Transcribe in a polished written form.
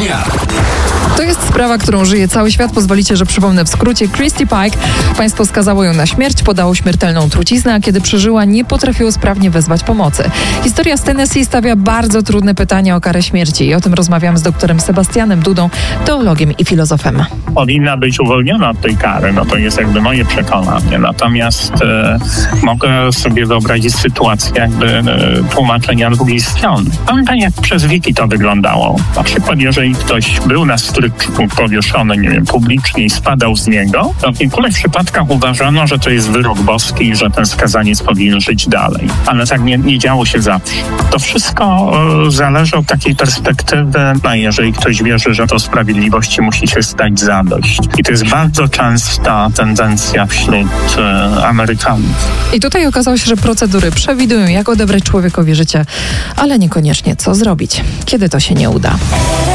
dnia. To jest sprawa, którą żyje cały świat. Pozwolicie, że przypomnę w skrócie. Christy Pike. Państwo skazało ją na śmierć, podało śmiertelną truciznę, a kiedy przeżyła, nie potrafiło sprawnie wezwać pomocy. Historia z Tennessee stawia bardzo trudne pytania o karę śmierci i o tym rozmawiam z doktorem Sebastianem Dudą, teologiem i filozofem. Powinna być uwolniona od tej kary, to jest jakby moje przekonanie. Natomiast mogę sobie wyobrazić sytuację jakby tłumaczenia drugiej strony. Pamiętam, jak przez wieki to wyglądało. Na przykład, jeżeli ktoś był na stryczku powieszony, publicznie i spadał z niego, to w niektórych przypadkach uważano, że to jest wyrok boski i że ten skazaniec powinien żyć dalej. Ale tak nie działo się zawsze. To wszystko zależy od takiej perspektywy, jeżeli ktoś wierzy, że do sprawiedliwości musi się stać zadość. I to jest bardzo częsta tendencja wśród Amerykanów. I tutaj okazało się, że procedury przewidują, jak odebrać człowiekowi życie, ale niekoniecznie co zrobić, kiedy to się nie uda.